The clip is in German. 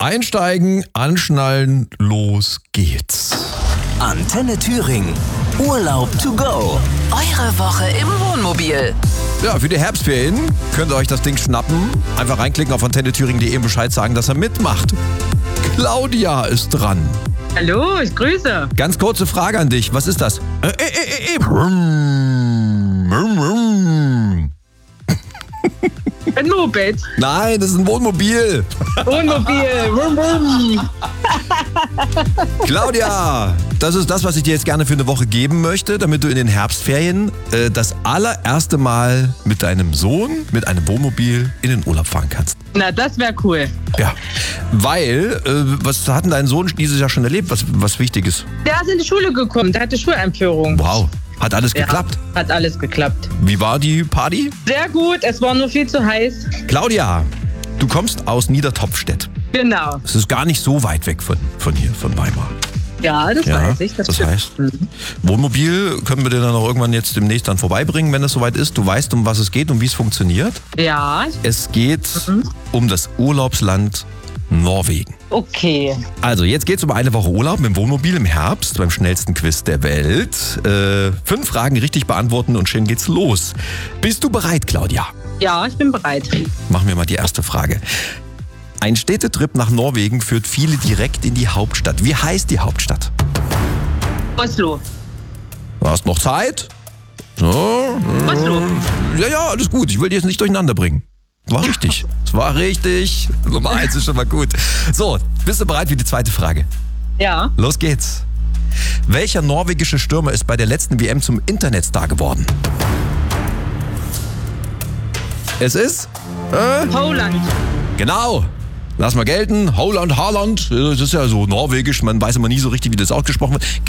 Einsteigen, anschnallen, los geht's. Antenne Thüringen. Urlaub to go. Eure Woche im Wohnmobil. Ja, für die Herbstferien könnt ihr euch das Ding schnappen. Einfach reinklicken auf antennethüringen.de und Bescheid sagen, dass er mitmacht. Claudia ist dran. Hallo, ich grüße. Ganz kurze Frage an dich. Was ist das? Ein Moped. Nein, das ist ein Wohnmobil. Wohnmobil. Wum, wum. Claudia, das ist das, was ich dir jetzt gerne für eine Woche geben möchte, damit du in den Herbstferien das allererste Mal mit deinem Sohn, mit einem Wohnmobil in den Urlaub fahren kannst. Na, das wäre cool. Ja, weil, was hat denn dein Sohn dieses Jahr schon erlebt, was wichtig ist? Der ist in die Schule gekommen, der hatte Schuleinführung. Wow, hat alles Ja, geklappt. hat alles geklappt. Wie war die Party? Sehr gut, es war nur viel zu heiß. Claudia, du kommst aus Niedertopfstedt. Genau. Es ist gar nicht so weit weg von hier, von Weimar. Ja, das weiß ich. Das stimmt. heißt, Wohnmobil können wir dir dann auch irgendwann jetzt demnächst dann vorbeibringen, wenn es soweit ist. Du weißt, um was es geht und wie es funktioniert. Ja, Es geht um das Urlaubsland Norwegen. okay. Also, jetzt geht's um eine Woche Urlaub mit dem Wohnmobil im Herbst beim schnellsten Quiz der Welt. 5 Fragen richtig beantworten und schon geht's los. Bist du bereit, Claudia? Ja, ich bin bereit. Machen wir mal die erste Frage. Ein Städtetrip nach Norwegen führt viele direkt in die Hauptstadt. Wie heißt die Hauptstadt? Oslo. Du hast noch Zeit? So. Oslo. Ja, alles gut. Ich will dich jetzt nicht durcheinander bringen. War richtig. Es war richtig. Nummer 1 ist schon mal gut. So, bist du bereit für die zweite Frage? Ja. Los geht's. Welcher norwegische Stürmer ist bei der letzten WM zum Internetstar geworden? Es ist? Holland. Genau. Lass mal gelten. Haaland. Das ist ja so norwegisch. Man weiß immer nie so richtig, wie das ausgesprochen wird.